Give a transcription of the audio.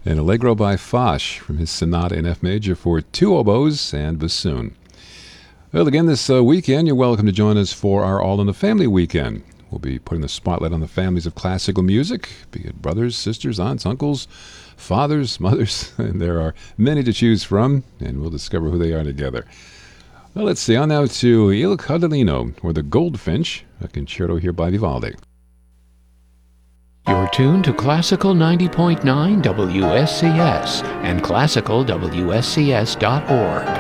and Allegro by Foch from his Sonata in F major for two oboes and bassoon. Well, again, this weekend, you're welcome to join us for our All in the Family weekend. We'll be putting the spotlight on the families of classical music, be it brothers, sisters, aunts, uncles, fathers, mothers, and there are many to choose from, and we'll discover who they are together. Well, let's see, on now to Il Cardellino, or the Goldfinch, a concerto here by Vivaldi. You're tuned to Classical 90.9 WSCS and classicalwscs.org.